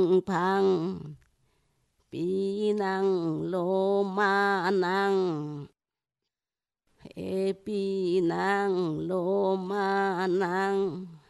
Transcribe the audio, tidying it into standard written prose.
พังปีนังโลมานังเฮปีนังโลมานัง